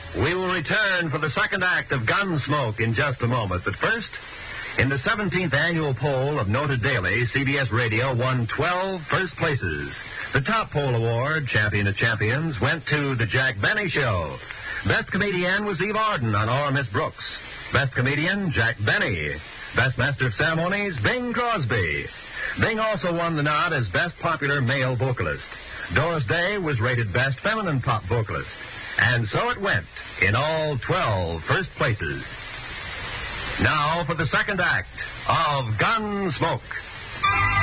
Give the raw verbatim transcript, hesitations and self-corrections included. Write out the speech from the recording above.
We will return for the second act of Gunsmoke in just a moment. But first, in the seventeenth annual poll of Noted Daily, C B S Radio won twelve first places. The top poll award, Champion of Champions, went to The Jack Benny Show. Best comedian was Eve Arden on Our Miss Brooks. Best comedian, Jack Benny. Best Master of Ceremonies, Bing Crosby. Bing also won the nod as Best Popular Male Vocalist. Doris Day was rated Best Feminine Pop Vocalist. And so it went in all twelve first places. Now for the second act of Gunsmoke.